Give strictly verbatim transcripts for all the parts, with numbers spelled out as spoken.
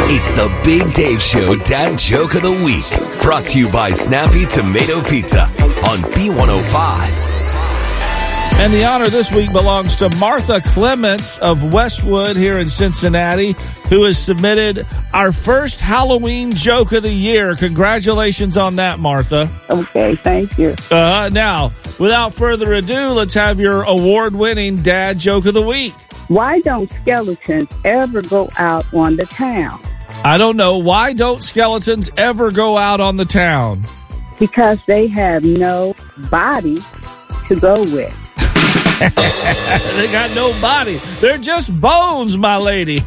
It's the Big Dave Show Dad Joke of the Week. Brought to you by Snappy Tomato Pizza on B one oh five. And the honor this week belongs to Martha Clements of Westwood here in Cincinnati, who has submitted our first Halloween joke of the year. Congratulations on that, Martha. Okay, thank you. Uh, now, without further ado, let's have your award-winning Dad Joke of the Week. Why don't skeletons ever go out on the town? I don't know. Why don't skeletons ever go out on the town? Because they have no body to go with. They got no body. They're just bones, my lady.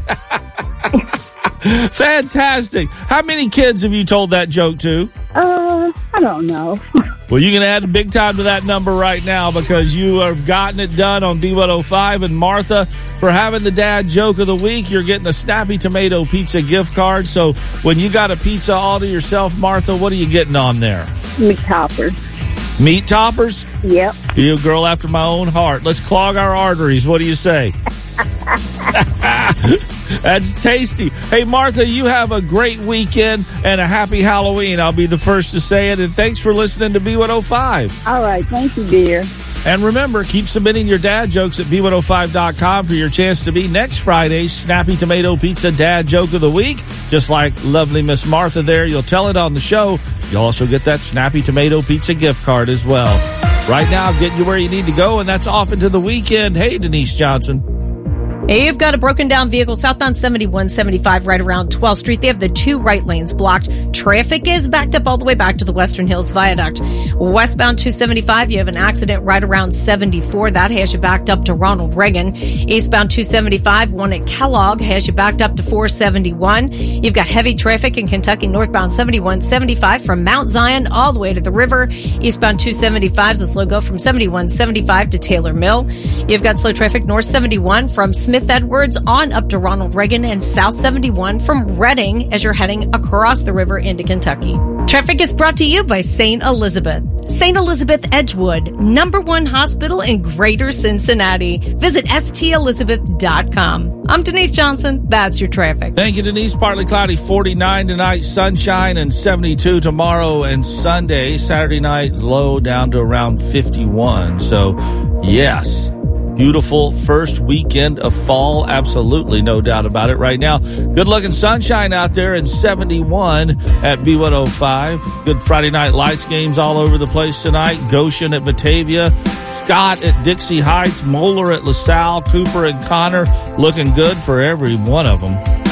Fantastic. How many kids have you told that joke to? Uh, I don't know. Well, you can add big time to that number right now because you have gotten it done on B one oh five. And Martha, for having the Dad Joke of the Week, you're getting a Snappy Tomato Pizza gift card. So when you got a pizza all to yourself, Martha, what are you getting on there? Meat toppers. Meat toppers? Yep. You're a girl after my own heart. Let's clog our arteries. What do you say? That's tasty. Hey, Martha, you have a great weekend and a happy Halloween. I'll be the first to say it. And thanks for listening to B one oh five. All right. Thank you, dear. And remember, keep submitting your dad jokes at B one oh five dot com for your chance to be next Friday's Snappy Tomato Pizza Dad Joke of the Week. Just like lovely Miss Martha there, you'll tell it on the show. You'll also get that Snappy Tomato Pizza gift card as well. Right now, getting you where you need to go, and that's off into the weekend. Hey, Denise Johnson. Hey, you've got a broken down vehicle southbound seventy-one seventy-five right around twelfth Street. They have the two right lanes blocked. Traffic is backed up all the way back to the Western Hills Viaduct. Westbound two seventy-five, you have an accident right around seventy-four. That has you backed up to Ronald Reagan. Eastbound two seventy-five, one at Kellogg, has you backed up to four seventy-one. You've got heavy traffic in Kentucky northbound seventy-one seventy-five from Mount Zion all the way to the river. Eastbound two seventy-five is a slow go from seventy-one seventy-five to Taylor Mill. You've got slow traffic north seventy-one from Smith Edwards on up to Ronald Reagan, and south seventy-one from Reading as you're heading across the river into Kentucky. Traffic is brought to you by Saint Elizabeth. Saint Elizabeth Edgewood, number one hospital in greater Cincinnati. Visit S T Elizabeth dot com. I'm Denise Johnson. That's your traffic. Thank you, Denise. Partly cloudy, forty-nine tonight, sunshine, and seventy-two tomorrow and Sunday. Saturday night, low down to around fifty-one. So, yes. Beautiful first weekend of fall. Absolutely, no doubt about it right now. Good looking sunshine out there in seventy-one at B one oh five. Good Friday night lights games all over the place tonight. Goshen at Batavia, Scott at Dixie Heights, Moeller at LaSalle, Cooper and Connor looking good for every one of them.